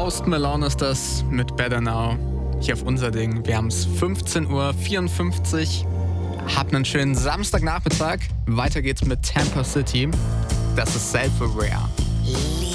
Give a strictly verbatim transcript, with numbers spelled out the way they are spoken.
Post Malone ist das mit Better Now. Hier auf unser Ding. Wir haben es fünfzehn Uhr vierundfünfzig. Habt einen schönen Samstagnachmittag. Weiter geht's mit Tampa City. Das ist Self-Aware.